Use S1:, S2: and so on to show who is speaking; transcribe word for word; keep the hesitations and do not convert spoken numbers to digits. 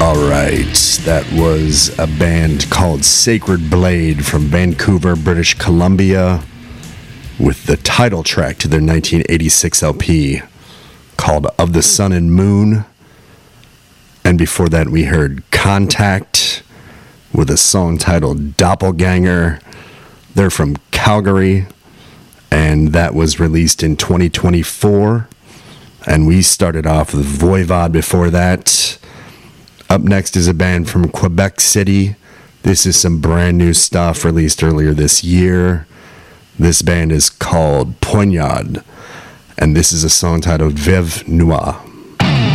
S1: Alright, that was a band called Sacred Blade from Vancouver, British Columbia, with the title track to their nineteen eighty-six L P called Of the Sun and Moon. And before that we heard Contact with a song titled Doppelganger. They're from Calgary, and that was released in twenty twenty-four. And we started off with Voivod before that. Up next is a band from Quebec City. This is some brand new stuff released earlier this year. This band is called Poignard, and this is a song titled Vive Noir.